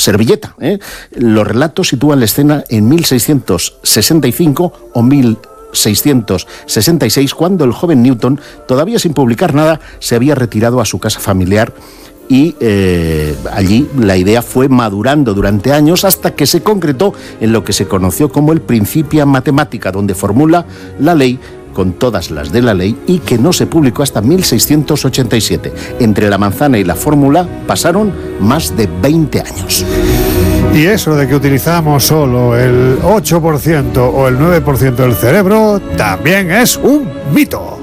servilleta. Los relatos sitúan la escena en 1665 o 1666, cuando el joven Newton, todavía sin publicar nada, se había retirado a su casa familiar y allí la idea fue madurando durante años hasta que se concretó en lo que se conoció como el Principia Mathematica, donde formula la ley con todas las de la ley y que no se publicó hasta 1687. Entre la manzana y la fórmula pasaron más de 20 años. Y eso de que utilizamos solo el 8% o el 9% del cerebro también es un mito.